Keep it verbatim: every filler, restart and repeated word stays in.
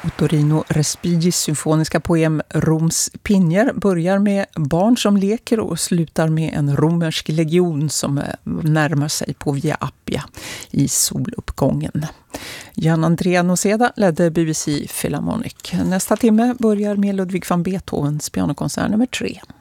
Ottorino Respigis symfoniska poem Roms pinjer börjar med barn som leker och slutar med en romersk legion som närmar sig på Via Appia i soluppgången. Gian Andrea Noceda ledde B B C Philharmonic. Nästa timme börjar med Ludwig van Beethovens pianokonsert nummer tre.